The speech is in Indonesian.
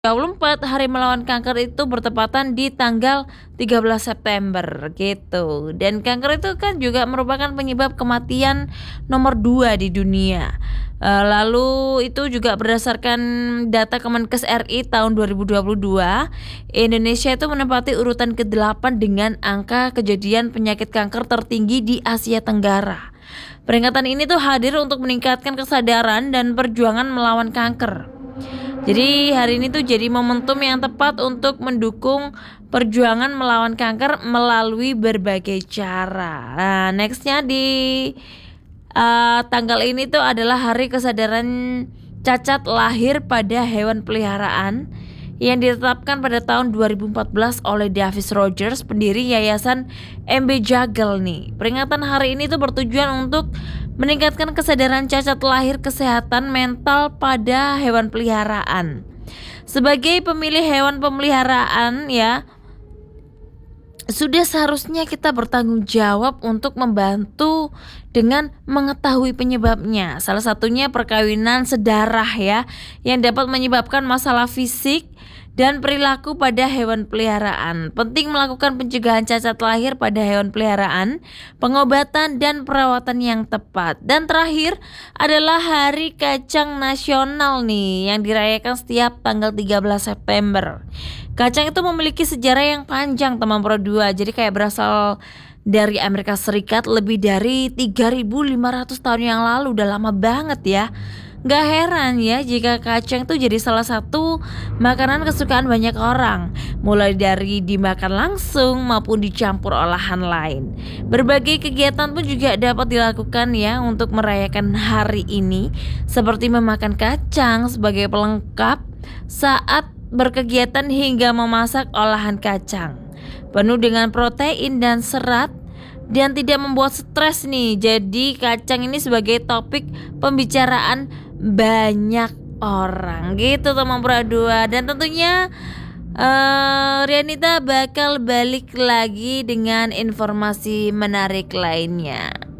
24 Hari Melawan Kanker itu bertepatan di tanggal 13 September gitu. Dan kanker itu kan juga merupakan penyebab kematian nomor 2 di dunia. Lalu itu juga berdasarkan data Kemenkes RI tahun 2022, Indonesia itu menempati urutan ke-8 dengan angka kejadian penyakit kanker tertinggi di Asia Tenggara. Peringatan ini tuh hadir untuk meningkatkan kesadaran dan perjuangan melawan kanker. Jadi hari ini tuh jadi momentum yang tepat untuk mendukung perjuangan melawan kanker melalui berbagai cara. Nah, nextnya di tanggal ini tuh adalah Hari Kesadaran Cacat Lahir pada Hewan Peliharaan yang ditetapkan pada tahun 2014 oleh Davis Rogers, pendiri Yayasan MB Jagel nih. Peringatan hari ini tuh bertujuan untuk meningkatkan kesadaran cacat lahir, kesehatan mental pada hewan peliharaan. Sebagai pemilik hewan pemeliharaan ya, sudah seharusnya kita bertanggung jawab untuk membantu dengan mengetahui penyebabnya. Salah satunya perkawinan sedarah ya, yang dapat menyebabkan masalah fisik dan perilaku pada hewan peliharaan. Penting melakukan pencegahan cacat lahir pada hewan peliharaan, pengobatan dan perawatan yang tepat. Dan terakhir adalah Hari Kacang Nasional nih, yang dirayakan setiap tanggal 13 September. Kacang itu memiliki sejarah yang panjang teman Pro 2. Jadi kayak berasal dari Amerika Serikat lebih dari 3.500 tahun yang lalu. Udah lama banget ya. Gak heran ya jika kacang itu jadi salah satu makanan kesukaan banyak orang, mulai dari dimakan langsung maupun dicampur olahan lain. Berbagai kegiatan pun juga dapat dilakukan ya untuk merayakan hari ini, seperti memakan kacang sebagai pelengkap saat berkegiatan hingga memasak olahan kacang. Penuh dengan protein dan serat dan tidak membuat stres nih. Jadi kacang ini sebagai topik pembicaraan banyak orang gitu teman Pro 2. Dan tentunya Rianita bakal balik lagi dengan informasi menarik lainnya.